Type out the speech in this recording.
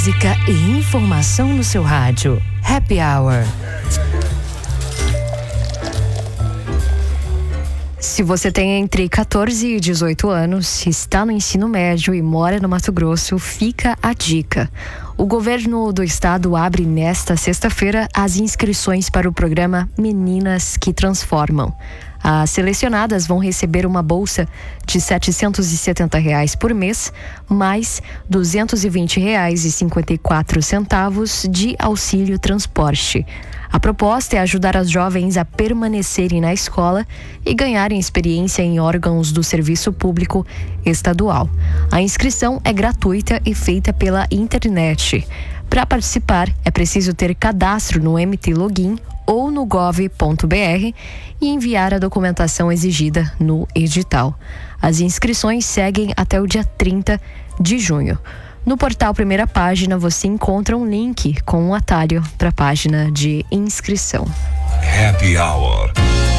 música e informação no seu rádio. Happy Hour. Se você tem entre 14 e 18 anos, está no ensino médio e mora no Mato Grosso, fica a dica. O governo do estado abre nesta sexta-feira as inscrições para o programa Meninas que Transformam. As selecionadas vão receber uma bolsa de R$ 770 por mês, mais R$ 220,54 de auxílio transporte. A proposta é ajudar as jovens a permanecerem na escola e ganharem experiência em órgãos do serviço público estadual. A inscrição é gratuita e feita pela internet. Para participar, é preciso ter cadastro no MT Login ou no gov.br e enviar a documentação exigida no edital. As inscrições seguem até o dia 30 de junho. No portal Primeira Página você encontra um link com um atalho para a página de inscrição. Happy Hour.